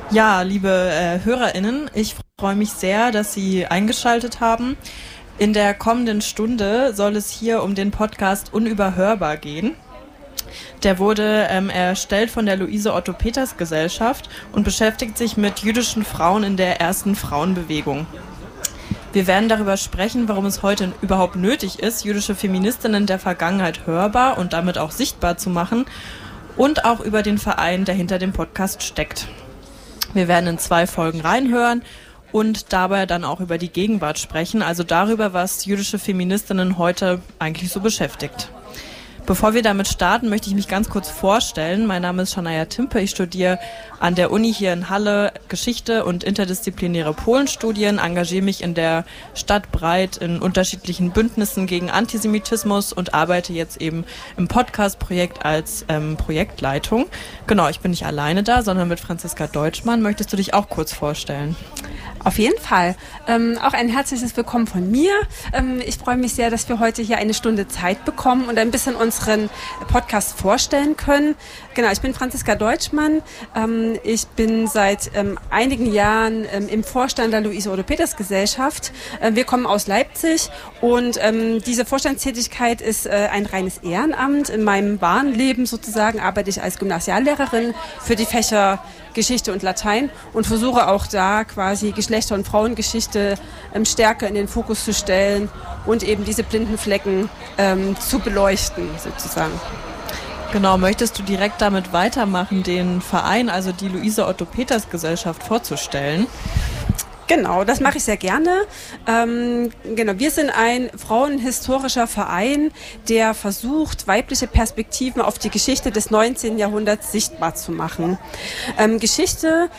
Ja, liebe HörerInnen, ich freue mich sehr, dass Sie eingeschaltet haben. In der kommenden Stunde soll es hier um den Podcast Unüberhörbar gehen. Der wurde erstellt von der Luise-Otto-Peters-Gesellschaft und beschäftigt sich mit jüdischen Frauen in der ersten Frauenbewegung. Wir werden darüber sprechen, warum es heute überhaupt nötig ist, jüdische Feministinnen der Vergangenheit hörbar und damit auch sichtbar zu machen, und auch über den Verein, der hinter dem Podcast steckt. Wir werden in 2 Folgen reinhören und dabei dann auch über die Gegenwart sprechen, also darüber, was jüdische Feministinnen heute eigentlich so beschäftigt. Bevor wir damit starten, möchte ich mich ganz kurz vorstellen. Mein Name ist Shania Timpe. Ich studiere an der Uni hier in Halle Geschichte und interdisziplinäre Polenstudien, engagiere mich in der Stadt breit in unterschiedlichen Bündnissen gegen Antisemitismus und arbeite jetzt eben im Podcast-Projekt als Projektleitung. Genau, ich bin nicht alleine da, sondern mit Franziska Deutschmann. Möchtest du dich auch kurz vorstellen? Auf jeden Fall. Auch ein herzliches Willkommen von mir. Ich freue mich sehr, dass wir heute hier eine Stunde Zeit bekommen und ein bisschen unseren Podcast vorstellen können. Genau, ich bin Franziska Deutschmann. Ich bin seit einigen Jahren im Vorstand der Luise-Otto-Peters-Gesellschaft. Wir kommen aus Leipzig und diese Vorstandstätigkeit ist ein reines Ehrenamt. In meinem wahren Leben sozusagen arbeite ich als Gymnasiallehrerin für die Fächer Geschichte und Latein und versuche auch da quasi Geschlechter- und Frauengeschichte stärker in den Fokus zu stellen und eben diese blinden Flecken zu beleuchten sozusagen. Genau, möchtest du direkt damit weitermachen, den Verein, also die Luise-Otto-Peters-Gesellschaft vorzustellen? Genau, das mache ich sehr gerne. Genau, wir sind ein frauenhistorischer Verein, der versucht, weibliche Perspektiven auf die Geschichte des 19. Jahrhunderts sichtbar zu machen. Geschichte